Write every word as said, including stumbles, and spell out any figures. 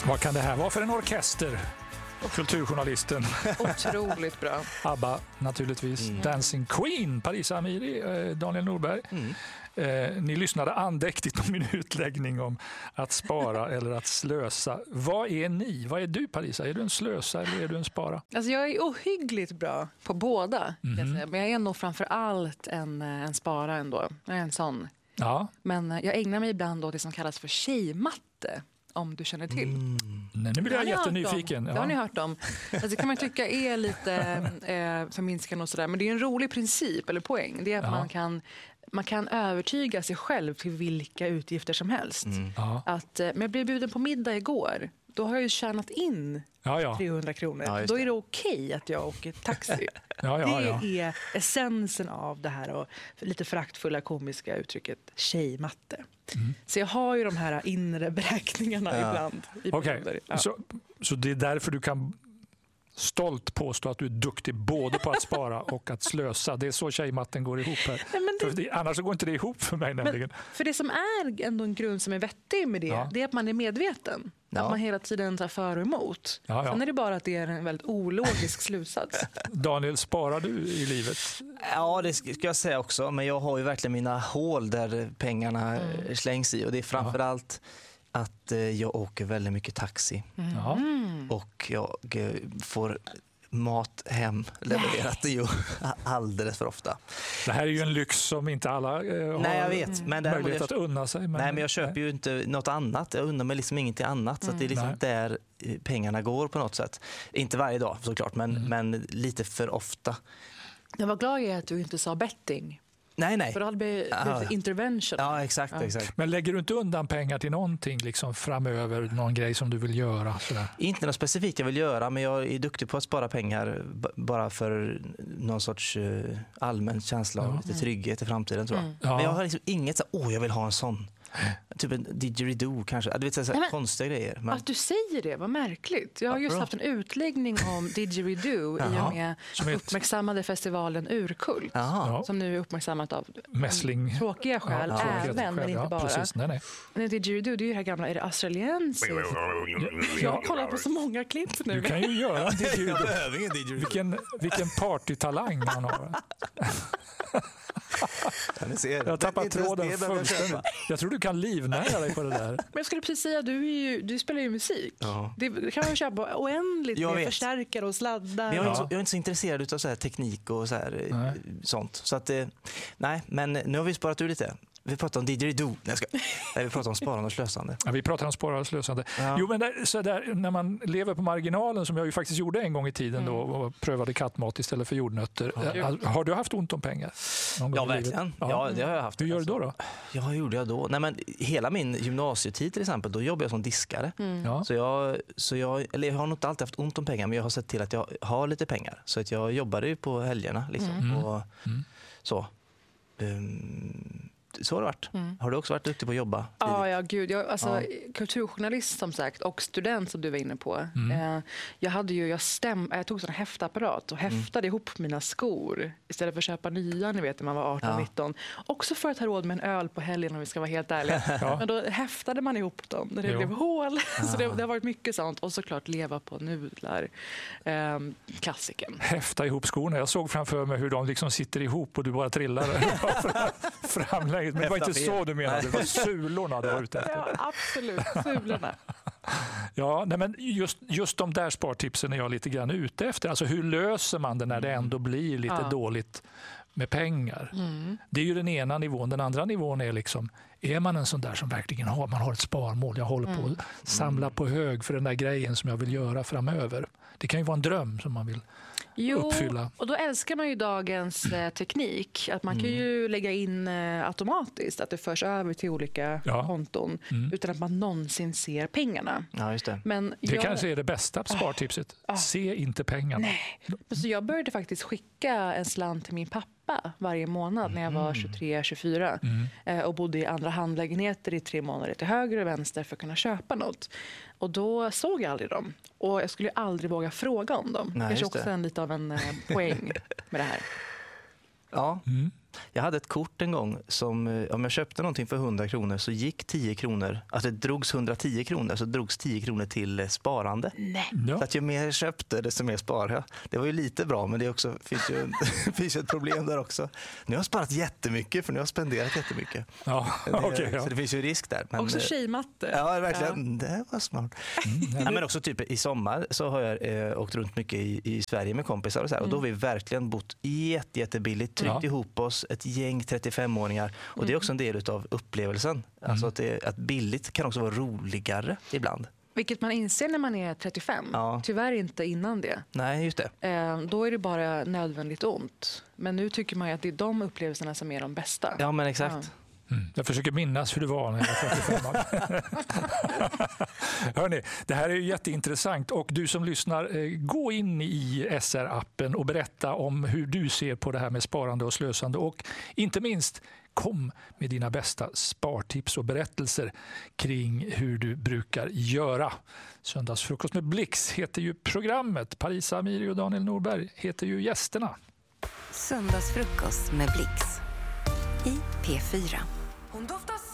Vad kan det här vara för en orkester? Kulturjournalisten. Otroligt bra. ABBA naturligtvis. Mm. Dancing Queen, Parisa Amiri, eh, Daniel Norberg. Mm. Eh, ni lyssnade andäktigt på min utläggning om att spara eller att slösa. Vad är ni? Vad är du, Parisa? Är du en slösa eller är du en spara? Alltså jag är ohyggligt bra på båda. Mm. Jag säga. Men jag är nog framför allt en, en spara ändå. Jag är en sån. Ja. Men jag ägnar mig ibland åt det som kallas för tjejmatte. Om du känner till. Mm. Nej, nu blir jag jättenyfiken. Det har ni hört om. Alltså, det kan man tycka är lite eh, förminskande och sådär. Men det är en rolig princip eller poäng. Det är att ja. man, kan, man kan övertyga sig själv till vilka utgifter som helst. Mm. Ja. Att, eh, men jag blev bjuden på middag igår. Då har jag ju tjänat in ja, ja. trehundra kronor. Ja, Då är det okej att jag åker taxi. ja, ja, ja. Det är essensen av det här och lite föraktfulla komiska uttrycket tjejmatte. Mm. Så jag har ju de här inre beräkningarna ja. ibland. Okej, okay. ja. så, så det är därför du kan stolt påstå att du är duktig både på att spara och att slösa. Det är så tjejmatten går ihop här. Nej, det... För det, annars går inte det ihop för mig nämligen. Men för det som är ändå en grund som är vettig med det, ja. det är att man är medveten. Ja. Att man hela tiden tar för och emot. Ja, ja. Sen är det bara att det är en väldigt ologisk slutsats. Daniel, sparar du i livet? Ja, det ska jag säga också. Men jag har ju verkligen mina hål där pengarna mm. slängs i. Och det är framförallt att jag åker väldigt mycket taxi. Mm. Och jag får mat hem levererat det ju alldeles för ofta. Det här är ju en lyx som inte alla eh, har nej, jag vet. Men möjlighet jag, att unna sig. Men, nej, men jag köper nej. ju inte något annat. Jag unnar mig liksom ingenting annat. Mm. Så att det är liksom nej. där pengarna går på något sätt. Inte varje dag såklart, men, mm. men lite för ofta. Jag var glad i att du inte sa betting. Nej, nej. För det hade blivit intervention. Ja, exakt, ja. exakt. Men lägger du inte undan pengar till någonting liksom framöver, någon grej som du vill göra? Sådär? Inte något specifikt jag vill göra, men jag är duktig på att spara pengar b- bara för någon sorts uh, allmän känsla av ja. lite trygghet i framtiden, tror jag. Mm. Ja. Men jag har liksom inget så åh, jag vill ha en sån. Typ en didgeridoo kanske. Du vet, så här, konstiga grejer. Men... Att du säger det, vad märkligt. Jag har just haft en utläggning om didgeridoo i och med uppmärksammade festivalen Urkult. Jaha. Som nu är uppmärksammat av Mässling. Tråkiga skäl, ja, även, skäl, men inte ja, bara. Precis, nej, nej. Men didgeridoo, det är ju det här gamla, är det australiensiskt? Jag har kollat på så många klipp nu. Du kan ju göra en didgeridoo. vilken, vilken partytalang han har. Jag har tappat tråden fullständigt. Jag tror du kan livnära dig på det där. Men jag skulle precis säga, du, är ju, du spelar ju musik. Ja. Det kan man köpa oändligt med förstärkare och sladdar. Jag är, inte så, jag är inte så intresserad av så här teknik och så här, sånt. Så att, nej, men nu har vi sparat ur lite. Vi pratar om didgeridoo. Nej, jag ska... Nej, vi pratar om sparande och slösande. Ja, vi pratar om sparande och slösande. Ja. Jo, men där, så där, när man lever på marginalen, som jag ju faktiskt gjorde en gång i tiden mm. då, och prövade kattmat istället för jordnötter. Ja. Har du haft ont om pengar? Ja, verkligen. Ja. ja, det har jag haft. Hur gör du då då? Ja, hur gjorde jag då? Nej, men hela min gymnasietid till exempel, då jobbade jag som diskare. Mm. Ja. Så, jag, så jag, eller jag har nog inte alltid haft ont om pengar, men jag har sett till att jag har lite pengar. Så att jag jobbade ju på helgerna. Liksom, mm. och mm. så. Um, Så har det varit. Mm. Har du också varit duktig på att jobba? Ja, ja gud. Jag, alltså, ja. Kulturjournalist som sagt och student som du var inne på. Mm. Eh, jag, hade ju, jag, stäm, jag tog en häftapparat och häftade mm. ihop mina skor istället för att köpa nya, ni vet, när man var arton nitton. Ja. Också för att ha råd med en öl på helgen, om vi ska vara helt ärliga. Ja. Men då häftade man ihop dem när det jo. blev hål. Ja. Så det, det har varit mycket sånt. Och såklart leva på nudlar. Eh, klassiken. Häfta ihop skorna. Jag såg framför mig hur de liksom sitter ihop och du bara trillar framlängd. Men det var inte så du menade, det var sulorna du var ute efter. Ja, absolut, sulorna. Ja, nej, men just, just de där spartipsen är jag lite grann ute efter. Alltså hur löser man det när det ändå blir lite ja. dåligt med pengar? Mm. Det är ju den ena nivån. Den andra nivån är liksom, är man en sån där som verkligen har, man har ett sparmål. Jag håller på att mm. samla på hög för den där grejen som jag vill göra framöver. Det kan ju vara en dröm som man vill Jo, uppfylla. Och då älskar man ju dagens eh, teknik. Att man mm. kan ju lägga in eh, automatiskt att det förs över till olika ja. konton mm. utan att man någonsin ser pengarna. Ja, just det. Men det jag... kanske är det bästa spartipset. Oh. Se inte pengarna. Nej. Så jag började faktiskt skicka en slant till min pappa varje månad när jag var tjugotre tjugofyra mm. eh, och bodde i andra handlägenheter i tre månader till höger och vänster för att kunna köpa något. Och då såg jag aldrig dem. Och jag skulle aldrig våga fråga om dem. Nej, det är också en lite av en eh, poäng med det här. Ja. Mm. Jag hade ett kort en gång som, om jag köpte någonting för hundra kronor så gick tio kronor, alltså det drogs hundratio kronor, så drogs tio kronor till sparande. Nej. Ja. Så att ju mer jag köpte, desto mer sparade jag. Det var ju lite bra, men det också, finns, ju, finns ju ett problem där också. Nu har jag sparat jättemycket, för nu har jag spenderat jättemycket. Ja, okay, ja. Så det finns ju risk där. Men, också tjejmatte. Ja, verkligen. Ja. Det var smart. Mm. Ja, men också typ i sommar så har jag eh, åkt runt mycket i, i Sverige med kompisar och så här, mm. och då har vi verkligen bott jätte, jättebilligt, tryckt ja. ihop oss, ett gäng trettiofem-åringar. Och mm. det är också en del av upplevelsen. Mm. Alltså att, det, att billigt kan också vara roligare ibland. Vilket man inser när man är trettiofem. Ja. Tyvärr inte innan det. Nej, just det. Eh, då är det bara nödvändigt ont. Men nu tycker man ju att det är de upplevelserna som är de bästa. Ja, men exakt. Ja. Mm. Jag försöker minnas hur det var när jag var trettiofem. Hörrni, det här är ju jätteintressant, och du som lyssnar, eh, gå in i S R-appen och berätta om hur du ser på det här med sparande och slösande, och inte minst kom med dina bästa spartips och berättelser kring hur du brukar göra. Söndagsfrukost med Blix heter ju programmet. Parisa Amiri och Daniel Norberg heter ju gästerna. Söndagsfrukost med Blix i P fyra.